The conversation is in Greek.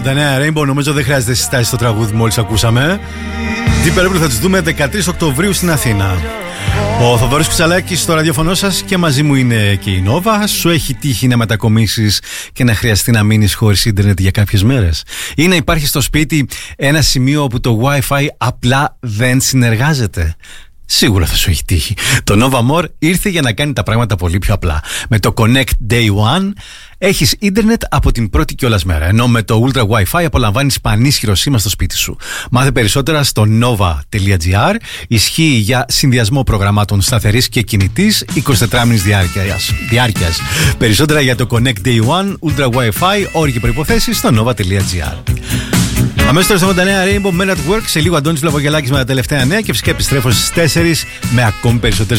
Rainbow, νομίζω δεν χρειάζεται συστάσει στο τραγούδι μόλις ακούσαμε. Deep Purple θα τους δούμε 13 Οκτωβρίου στην Αθήνα. Ο Θοδωρής Κουτσαλάκης στο ραδιοφωνό σας και μαζί μου είναι και η Νόβα. Σου έχει τύχει να μετακομίσεις και να χρειαστεί να μείνεις χωρίς ίντερνετ για κάποιες μέρες? Ή να υπάρχει στο σπίτι ένα σημείο όπου το Wi-Fi απλά δεν συνεργάζεται? Σίγουρα θα σου έχει τύχει. Το Nova More ήρθε για να κάνει τα πράγματα πολύ πιο απλά. Με το Connect Day One έχεις ίντερνετ από την πρώτη κιόλας μέρα, ενώ με το Ultra Wi-Fi απολαμβάνεις πανίσχυρο σήμα στο σπίτι σου. Μάθε περισσότερα στο nova.gr. Ισχύει για συνδυασμό προγραμμάτων σταθερής και κινητής 24 μήνες διάρκειας. Περισσότερα για το Connect Day One Ultra Wi-Fi, όροι και προϋποθέσεις στο nova.gr. Αμέσως τώρα στο 89 Rainbow Men at Work. Σε λίγο Αντώνης Βλαβογελάκης με τα τελευταία νέα και φυσικά επιστρέφω στις 4 με ακόμη περισσότερες